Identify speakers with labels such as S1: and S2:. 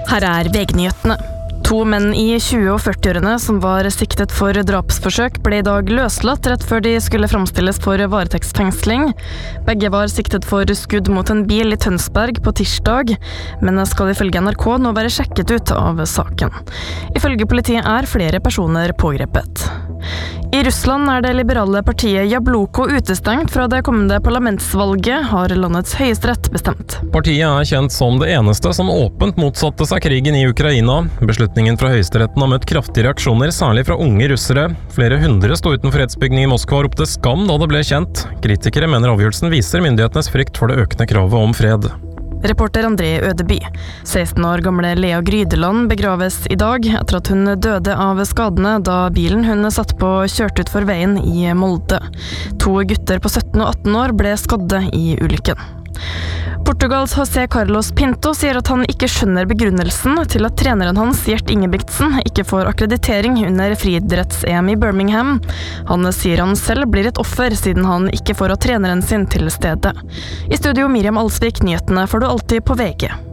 S1: Her VG-nyhetene. 2 menn i 20- og 40-årene som var siktet for drapsforsøk ble I dag løslatt rett før de skulle fremstilles for varetektsfengsling. Begge var siktet for skudd mot en bil I Tønsberg på tirsdag, men skal ifølge NRK nå være sjekket ut av saken. Ifølge politiet flere personer pågrepet. I Russland det liberale partiet Jabloko utestengt fra det kommende parlamentsvalget, har landets høyesterett bestemt.
S2: Partiet kjent som det eneste som åpent motsatte seg krigen I Ukraina. Beslutningen fra høyesteretten har møtt kraftige reaksjoner, særlig fra unge russere. Flere hundre stod utenfor rettsbygningen I Moskva og ropte skam da det ble kjent. Kritikere mener avgjørelsen viser myndighetenes frykt for det økende kravet om fred.
S1: Reporter André Ødeby. 16 år gamle Lea Grydeland begraves I dag etter at hun døde av skadene da bilen hun satt på kjørte ut for veien I Molde. 2 gutter på 17 og 18 år ble skadde I ulykken. Portugals José Carlos Pinto sier at han ikke skjønner begrunnelsen til at treneren hans, Gjert Ingebrigtsen, ikke får akkreditering under friidretts-EM I Birmingham. Han sier han selv blir et offer siden han ikke får av treneren sin til stede. I studio Miriam Alsvik, nyhetene får du alltid på VG.